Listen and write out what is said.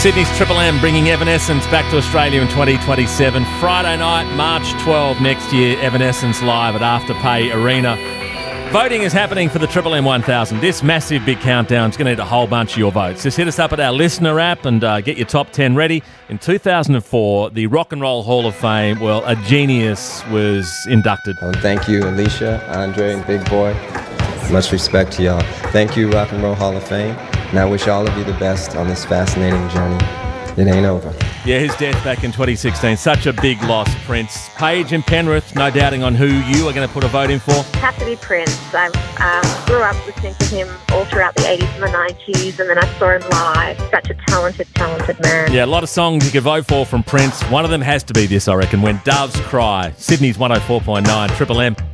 Sydney's Triple M bringing Evanescence back to Australia in 2027. Friday night, March 12 next year, Evanescence live at Afterpay Arena. Voting is happening for the Triple M 1000. This massive big countdown is going to need a whole bunch of your votes. Just hit us up at our listener app and get your top 10 ready. In 2004, the Rock and Roll Hall of Fame, well, a genius was inducted. Thank you, Alicia, Andre, and Big Boy. Much respect to y'all. Thank you, Rock and Roll Hall of Fame. And I wish all of you the best on this fascinating journey. It ain't over. Yeah, his death back in 2016. Such a big loss, Prince. Paige and Penrith, no doubting on who you are going to put a vote in for. Has to be Prince. I grew up listening to him all throughout the 80s and the 90s, and then I saw him live. Such a talented man. Yeah, a lot of songs you could vote for from Prince. One of them has to be this, I reckon, When Doves Cry. Sydney's 104.9, Triple M.